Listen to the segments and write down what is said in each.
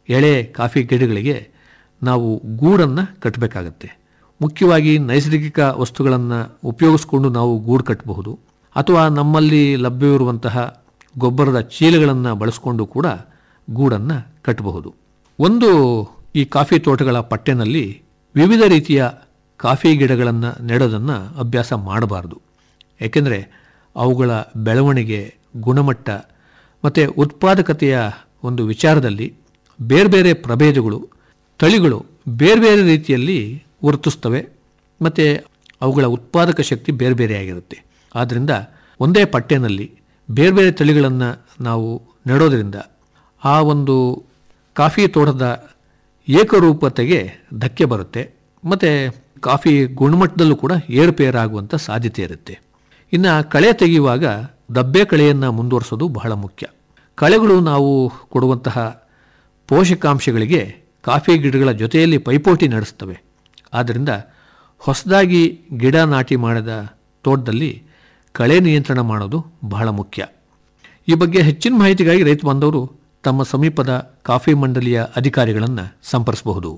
ಎಳೆ ಕಾಫಿ ಗಿಡಗಳಿಗೆ ನಾವು ಗೂಡನ್ನು ಕಟ್ಟಬೇಕಾಗತ್ತೆ. ಮುಖ್ಯವಾಗಿ ನೈಸರ್ಗಿಕ ವಸ್ತುಗಳನ್ನು ಉಪಯೋಗಿಸ್ಕೊಂಡು ನಾವು ಗೂಡು ಕಟ್ಟಬಹುದು, ಅಥವಾ ನಮ್ಮಲ್ಲಿ ಲಭ್ಯವಿರುವಂತಹ ಗೊಬ್ಬರದ ಚೀಲಗಳನ್ನು ಬಳಸಿಕೊಂಡು ಕೂಡ ಗೂಡನ್ನು ಕಟ್ಟಬಹುದು. ಒಂದು ಈ ಕಾಫಿ ತೋಟಗಳ ಪಟ್ಟೆನಲ್ಲಿ ವಿವಿಧ ರೀತಿಯ ಕಾಫಿ ಗಿಡಗಳನ್ನು ನೆಡೋದನ್ನು ಅಭ್ಯಾಸ ಮಾಡಬಾರ್ದು. ಏಕೆಂದರೆ ಅವುಗಳ ಬೆಳವಣಿಗೆ, ಗುಣಮಟ್ಟ ಮತ್ತು ಉತ್ಪಾದಕತೆಯ ಒಂದು ವಿಚಾರದಲ್ಲಿ ಬೇರೆ ಬೇರೆ ಪ್ರಭೇದಗಳು, ತಳಿಗಳು ಬೇರೆ ಬೇರೆ ರೀತಿಯಲ್ಲಿ ವರ್ತಿಸ್ತವೆ ಮತ್ತು ಅವುಗಳ ಉತ್ಪಾದಕ ಶಕ್ತಿ ಬೇರೆ ಬೇರೆಯಾಗಿರುತ್ತೆ. ಆದ್ದರಿಂದ ಒಂದೇ ಪಟ್ಟೆನಲ್ಲಿ ಬೇರೆ ಬೇರೆ ತಳಿಗಳನ್ನು ನಾವು ನೆಡೋದರಿಂದ ಆ ಒಂದು ಕಾಫಿ ತೋಟದ ಏಕರೂಪತೆಗೆ ಧಕ್ಕೆ ಬರುತ್ತೆ ಮತ್ತು ಕಾಫಿ ಗುಣಮಟ್ಟದಲ್ಲೂ ಕೂಡ ಏರುಪೇರಾಗುವಂಥ ಸಾಧ್ಯತೆ ಇರುತ್ತೆ. ಇನ್ನು ಕಳೆ ತೆಗೆಯುವಾಗ ದಬ್ಬೆ ಕಳೆಯನ್ನು ಮುಂದುವರಿಸೋದು ಬಹಳ ಮುಖ್ಯ. ಕಳೆಗಳು ನಾವು ಕೊಡುವಂತಹ ಪೋಷಕಾಂಶಗಳಿಗೆ ಕಾಫಿ ಗಿಡಗಳ ಜೊತೆಯಲ್ಲಿ ಪೈಪೋಟಿ ನಡೆಸ್ತವೆ. ಆದ್ದರಿಂದ ಹೊಸದಾಗಿ ಗಿಡ ನಾಟಿ ಮಾಡಿದ ತೋಟದಲ್ಲಿ ಕಳೆ ನಿಯಂತ್ರಣ ಮಾಡೋದು ಬಹಳ ಮುಖ್ಯ. ಈ ಬಗ್ಗೆ ಹೆಚ್ಚಿನ ಮಾಹಿತಿಗಾಗಿ ರೈತ ಬಾಂಧವರು ತಮ್ಮ ಸಮೀಪದ ಕಾಫಿ ಮಂಡಳಿಯ ಅಧಿಕಾರಿಗಳನ್ನು ಸಂಪರ್ಕಿಸಬಹುದು.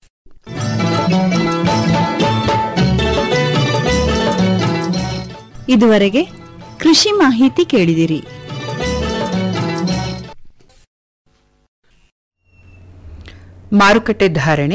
ಇದುವರೆಗೆ ಕೃಷಿ ಮಾಹಿತಿ ಕೇಳಿದಿರಿ. ಮಾರುಕಟ್ಟೆ ಧಾರಣೆ.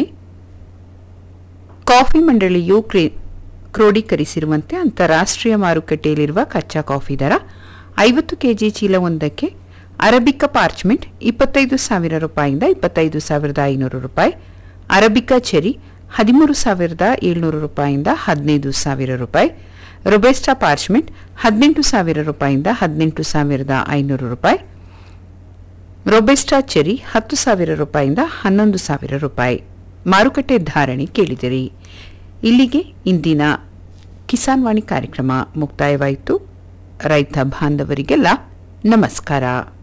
ಕಾಫಿ ಮಂಡಳಿಯು ಕ್ರೋಢೀಕರಿಸಿರುವಂತೆ ಅಂತಾರಾಷ್ಟ್ರೀಯ ಮಾರುಕಟ್ಟೆಯಲ್ಲಿರುವ ಕಚ್ಚಾ ಕಾಫಿ ದರ 50 ಕೆಜಿ ಚೀಲವೊಂದಕ್ಕೆ ಅರಬಿಕಾ ಪಾರ್ಚ್ಮೆಂಟ್ 25,000 ರೂಪಾಯಿಯಿಂದ 25,500 ರೂಪಾಯಿ, ಅರಬಿಕಾ ಚೆರಿ 13,700 ರೂಪಾಯಿಯಿಂದ 15,000 ರೂಪಾಯಿ, ರೊಬೆಸ್ಟಾ ಪಾರ್ಚ್ಮೆಂಟ್ 18,000 ರೂಪಾಯಿಯಿಂದ 18,500 ರೂಪಾಯಿ, ರೊಬೆಸ್ಟಾ ಚೆರಿ 10,000 ರೂಪಾಯಿಯಿಂದ 11,000 ರೂಪಾಯಿ. ಮಾರುಕಟ್ಟೆ ಧಾರಣೆ ಕೇಳಿದಿರಿ. ಇಲ್ಲಿಗೆ ಇಂದಿನ ಕಿಸಾನ್ ವಾಣಿ ಕಾರ್ಯಕ್ರಮ ಮುಕ್ತಾಯವಾಯಿತು. ರೈತ ಬಾಂಧವರಿಗೆಲ್ಲ ನಮಸ್ಕಾರ.